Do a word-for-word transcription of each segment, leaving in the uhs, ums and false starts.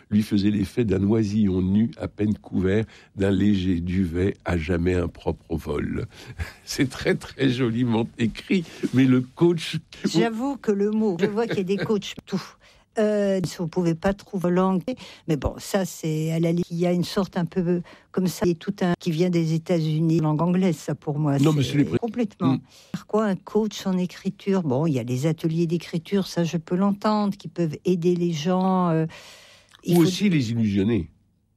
lui faisait l'effet d'un oisillon nu à peine couvert d'un léger duvet, à jamais un propre vol. C'est très très joliment écrit, mais le coach... J'avoue que le mot, je vois qu'il y a des coachs tout. Euh, si vous ne pouvez pas trouver l'anglais, mais bon, ça c'est à la limite. Il y a une sorte un peu comme ça, et tout un qui vient des États-Unis, langue anglaise, ça pour moi, non, c'est, mais c'est les... complètement. Mm. Quoi, un coach en écriture? Bon, il y a les ateliers d'écriture, ça je peux l'entendre, qui peuvent aider les gens. Euh, Ou faut... aussi les illusionner.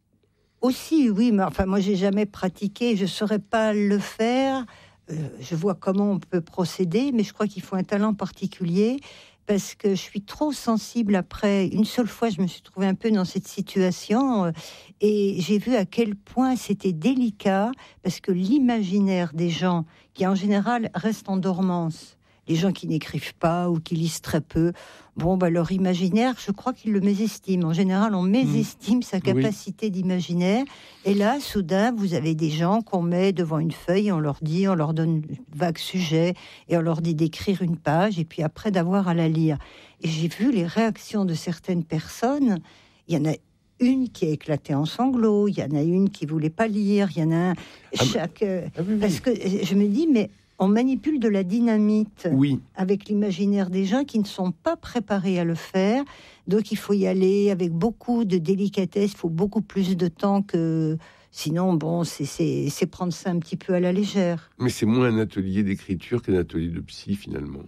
Aussi, oui, mais enfin, moi j'ai jamais pratiqué, je saurais pas le faire. Euh, je vois comment on peut procéder, mais je crois qu'il faut un talent particulier. Parce que je suis trop sensible après. Une seule fois, je me suis trouvée un peu dans cette situation euh, et j'ai vu à quel point c'était délicat, parce que l'imaginaire des gens, qui en général restent en dormance, les gens qui n'écrivent pas ou qui lisent très peu, bon, bah, leur imaginaire, je crois qu'ils le mésestiment. En général, on mésestime mmh. sa capacité oui. d'imaginaire. Et là, soudain, vous avez des gens qu'on met devant une feuille, on leur dit, on leur donne un vague sujet, et on leur dit d'écrire une page, et puis après d'avoir à la lire. Et j'ai vu les réactions de certaines personnes. Il y en a une qui a éclaté en sanglots, il y en a une qui voulait pas lire, il y en a un... Ah, chaque... ah, oui, oui. Parce que je me dis, mais... on manipule de la dynamite oui. avec l'imaginaire des gens qui ne sont pas préparés à le faire. Donc, il faut y aller avec beaucoup de délicatesse. Il faut beaucoup plus de temps que... Sinon, bon, c'est, c'est, c'est prendre ça un petit peu à la légère. Mais c'est moins un atelier d'écriture qu'un atelier de psy, finalement.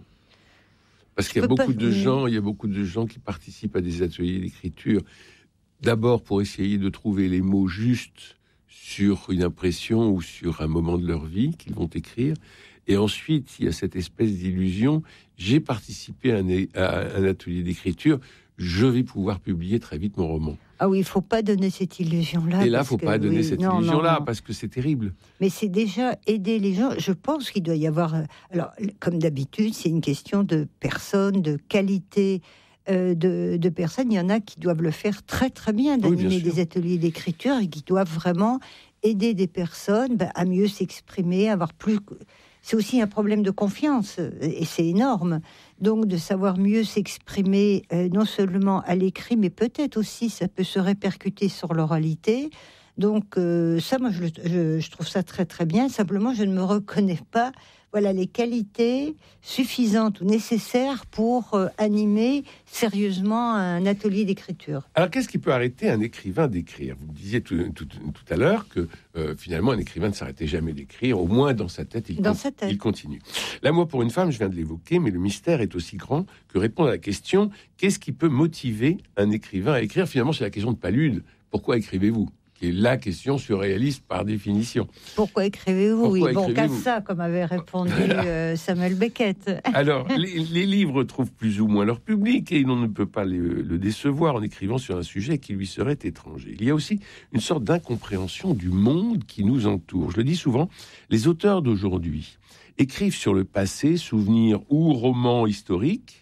Parce qu'il y a beaucoup de gens, il y a beaucoup de gens qui participent à des ateliers d'écriture. D'abord, pour essayer de trouver les mots justes sur une impression ou sur un moment de leur vie qu'ils vont écrire. Et ensuite, il y a cette espèce d'illusion. J'ai participé à un, à un atelier d'écriture. Je vais pouvoir publier très vite mon roman. Ah oui, il ne faut pas donner cette illusion-là. Et là, il ne faut pas donner oui, cette non, illusion-là, non, non. parce que c'est terrible. Mais c'est déjà aider les gens. Je pense qu'il doit y avoir... Alors, comme d'habitude, c'est une question de personnes, de qualité euh, de, de personnes. Il y en a qui doivent le faire très, très bien, d'animer oui, bien des ateliers d'écriture, et qui doivent vraiment aider des personnes bah, à mieux s'exprimer, à avoir plus... C'est aussi un problème de confiance, et c'est énorme. Donc, de savoir mieux s'exprimer, euh, non seulement à l'écrit, mais peut-être aussi, ça peut se répercuter sur l'oralité. Donc, euh, ça, moi, je, je, je trouve ça très, très bien. Simplement, je ne me reconnais pas, voilà, les qualités suffisantes ou nécessaires pour euh, animer sérieusement un atelier d'écriture. Alors, qu'est-ce qui peut arrêter un écrivain d'écrire ? Vous me disiez tout, tout, tout à l'heure que, euh, finalement, un écrivain ne s'arrêtait jamais d'écrire. Au moins, dans sa tête, il, dans con- sa tête. il continue. L'amour pour une femme, je viens de l'évoquer, mais le mystère est aussi grand que répondre à la question « Qu'est-ce qui peut motiver un écrivain à écrire ?» Finalement, c'est la question de Palude. Pourquoi écrivez-vous ? Qui est la question surréaliste par définition. Pourquoi écrivez-vous ? Pourquoi Oui, bon, écrivez-vous qu'à ça, comme avait répondu euh, Samuel Beckett. Alors, les, les livres trouvent plus ou moins leur public et on ne peut pas les, le décevoir en écrivant sur un sujet qui lui serait étranger. Il y a aussi une sorte d'incompréhension du monde qui nous entoure. Je le dis souvent, les auteurs d'aujourd'hui écrivent sur le passé, souvenirs ou romans historiques.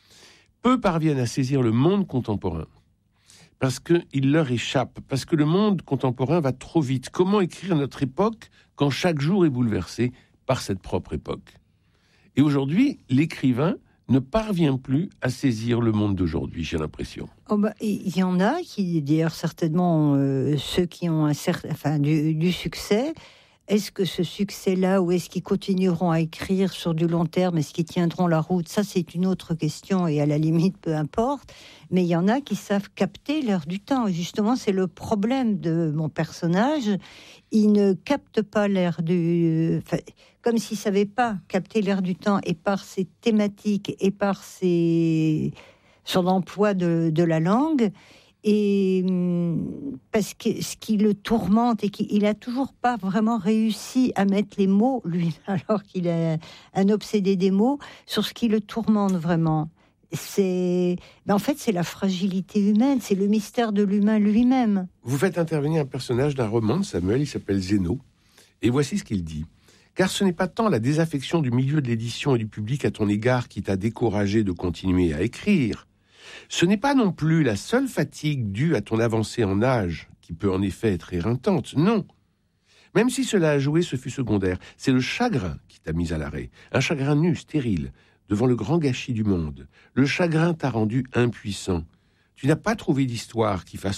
Peu parviennent à saisir le monde contemporain. Parce qu'il leur échappe, parce que le monde contemporain va trop vite. Comment écrire notre époque quand chaque jour est bouleversé par cette propre époque ? Et aujourd'hui, l'écrivain ne parvient plus à saisir le monde d'aujourd'hui, j'ai l'impression. Oh bah, il y en a qui, d'ailleurs, certainement, euh, ceux qui ont un certain, enfin, du, du succès. Est-ce que ce succès-là, ou est-ce qu'ils continueront à écrire sur du long terme, est-ce qu'ils tiendront la route ? Ça, c'est une autre question, et à la limite, peu importe. Mais il y en a qui savent capter l'air du temps. Et justement, c'est le problème de mon personnage. Il ne capte pas l'air du... Enfin, comme s'il ne savait pas capter l'air du temps, et par ses thématiques, et par ses... son emploi de, de la langue... Et parce que ce qui le tourmente et qu'il n'a toujours pas vraiment réussi à mettre les mots, lui, alors qu'il est un obsédé des mots, sur ce qui le tourmente vraiment. C'est, ben en fait, c'est la fragilité humaine, c'est le mystère de l'humain lui-même. Vous faites intervenir un personnage d'un roman de Samuel, il s'appelle Zéno, et voici ce qu'il dit. Car ce n'est pas tant la désaffection du milieu de l'édition et du public à ton égard qui t'a découragé de continuer à écrire. Ce n'est pas non plus la seule fatigue due à ton avancée en âge, qui peut en effet être éreintante, non. Même si cela a joué, ce fut secondaire. C'est le chagrin qui t'a mis à l'arrêt. Un chagrin nu, stérile, devant le grand gâchis du monde. Le chagrin t'a rendu impuissant. Tu n'as pas trouvé d'histoire qui fasse